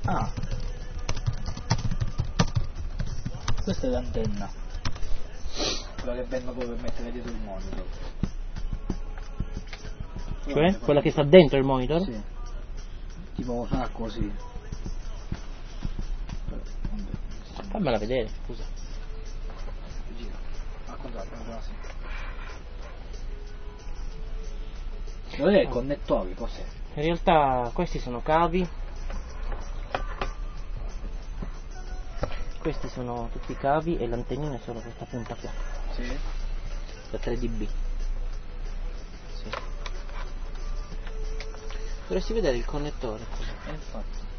Ah, questa è l'antenna, quella che vendo poi per mettere dietro il monitor. Cioè? Quella che sta dentro il monitor? Sì, tipo fa così. Fammela vedere, scusa. Gira, al contrario, così. Non è il connettore, cos'è? In realtà questi sono cavi. Questi sono tutti i cavi e l'antennina è solo questa punta qua. Sì. Da 3 dB. Sì. Dovresti vedere il connettore. Infatti.